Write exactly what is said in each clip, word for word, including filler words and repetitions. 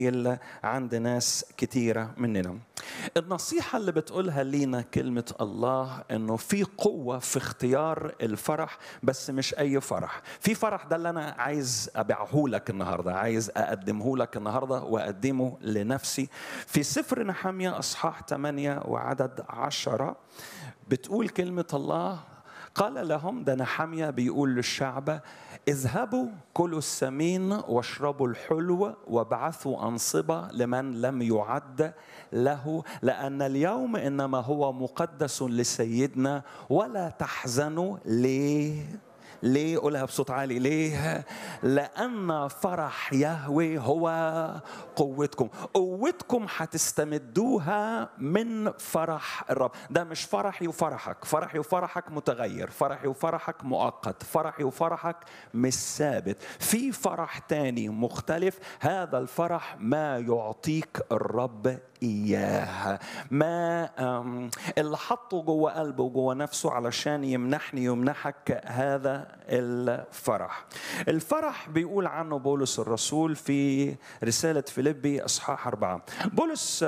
إلا عند ناس كتيرة مننا. النصيحة اللي بتقولها لينا كلمة الله إنه في قوة في اختيار الفرح، بس مش أي فرح. في فرح ده اللي أنا عايز أبيعه لك النهاردة، عايز أقدمه لك النهاردة وأقدمه لنفسي. في سفر نحمية أصحاح ثمانية وعدد عشرة بتقول كلمة الله: قال لهم، ده نحمية بيقول للشعب: اذهبوا كلوا السمين واشربوا الحلو وابعثوا أنصبة لمن لم يعد له، لأن اليوم إنما هو مقدس لسيدنا، ولا تحزنوا. ليه؟ ليه؟ قولها بصوت عالي. ليه؟ لأن فرح يهوه هو قوتكم. قوتكم هتستمدوها من فرح الرب. ده مش فرحي وفرحك، فرحي وفرحك متغير، فرحي وفرحك مؤقت، فرحي وفرحك مش ثابت. في فرح تاني مختلف، هذا الفرح ما يعطيك الرب إياه، ما اللي حطه جوه قلبه وجوه نفسه علشان يمنحني يمنحك هذا الفرح. الفرح بيقول عنه بولس الرسول في رسالة فيليبي أصحاح أربعة. بولس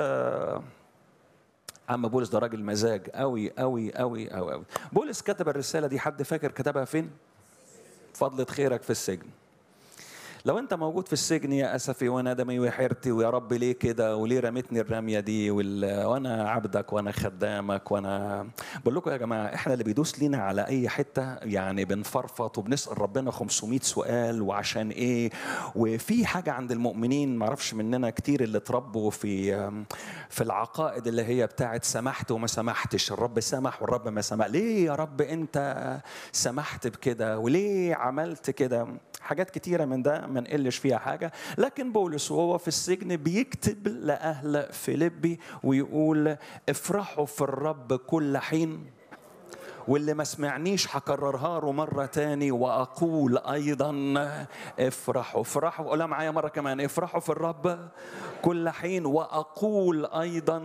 عم بولس ده راجل مزاج قوي قوي قوي قوي قوي. بولس كتب الرسالة دي، حد فاكر كتبها فين؟ فضلة خيرك في السجن. لو انت موجود في السجن: يا اسفي وندمي وحيرتي، ويا رب ليه كده، وليه رمتني الرميه دي، وانا عبدك وانا خدامك. وانا بقول لكم يا جماعه، احنا اللي بيدوس لينا على اي حته يعني بنفرفط وبنسال ربنا خمسمائة سؤال وعشان ايه. وفي حاجه عند المؤمنين، ما اعرفش مننا كتير اللي اتربوا في في العقائد اللي هي بتاعت سمحت وما سمحتش، الرب سمح والرب ما سمح. ليه يا رب انت سمحت بكده، وليه عملت كده؟ حاجات كتيرة من ده ما نقلش فيها حاجة. لكن بولس وهو في السجن بيكتب لأهل فيليبي ويقول: افرحوا في الرب كل حين. واللي ما سمعنيش هكررها له مرة تاني وأقول أيضا: افرحوا. افرحوا، قولها معايا مرة كمان: افرحوا في الرب كل حين وأقول أيضا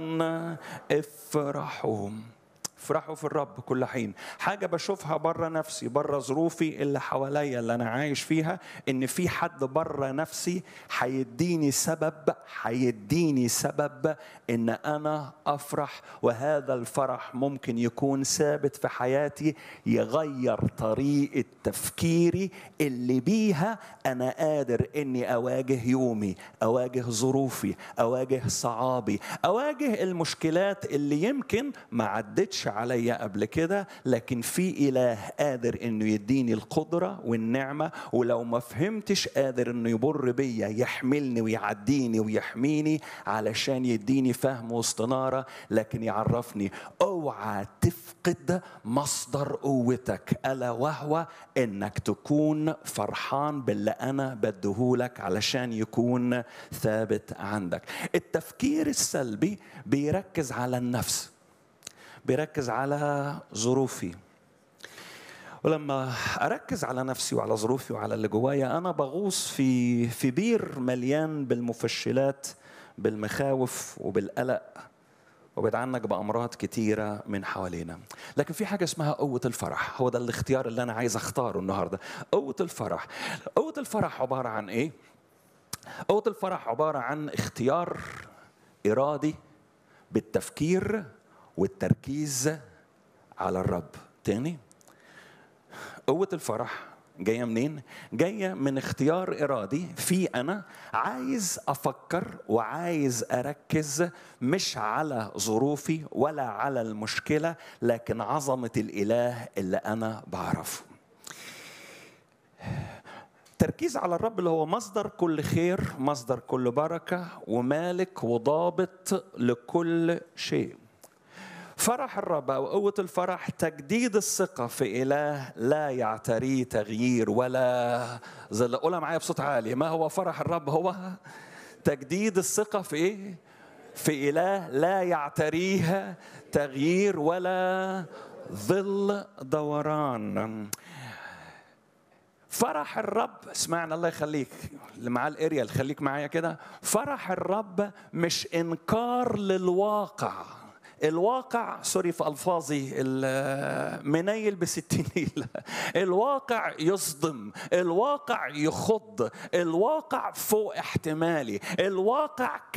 افرحوا. افرحوا في الرب كل حين. حاجة بشوفها بره نفسي، بره ظروفي اللي حواليا اللي أنا عايش فيها، إن في حد بره نفسي هيديني سبب، هيديني سبب إن أنا أفرح. وهذا الفرح ممكن يكون ثابت في حياتي، يغير طريقة تفكيري اللي بيها أنا قادر إني أواجه يومي، أواجه ظروفي، أواجه صعابي، أواجه المشكلات اللي يمكن ما عدتش عليا قبل كده. لكن في إله قادر إنه يديني القدرة والنعمة، ولو ما فهمتش قادر إنه يبر بيا، يحملني ويعديني ويحميني علشان يديني فهم واستنارة. لكن يعرفني: اوعى تفقد مصدر قوتك، ألا وهو إنك تكون فرحان باللي أنا بديهولك علشان يكون ثابت عندك. التفكير السلبي بيركز على النفس، بيركز على ظروفي. ولما أركز على نفسي وعلى ظروفي وعلى اللي جوايا، أنا بغوص في في بير مليان بالمفشلات، بالمخاوف وبالقلق، وبعد عنك بأمراض كتيرة من حوالينا. لكن في حاجة اسمها قوة الفرح. هو ده الاختيار اللي أنا عايز أختاره النهاردة. قوة الفرح. قوة الفرح عبارة عن إيه؟ قوة الفرح عبارة عن اختيار إرادي بالتفكير والتركيز على الرب. تاني، قوة الفرح جاية منين؟ جاية من اختيار إرادي في أنا عايز أفكر وعايز أركز مش على ظروفي ولا على المشكلة، لكن عظمة الإله اللي أنا بعرفه. تركيز على الرب اللي هو مصدر كل خير، مصدر كل بركة، ومالك وضابط لكل شيء. فرح الرب أو قوة الفرح تجديد الثقة في إله لا يعتريه تغيير ولا ظل. قولها معايا بصوت عالي: ما هو فرح الرب؟ هو تجديد الثقة في إيه؟ في إله لا يعتريه تغيير ولا ظل دوران. فرح الرب، اسمعنا الله يخليك اللي معاه الاريال، خليك معايا كده. فرح الرب مش إنكار للواقع. الواقع سوري في ألفاظي منيل بستين نيلة. الواقع يصدم، الواقع يخض، الواقع فوق احتمالي، الواقع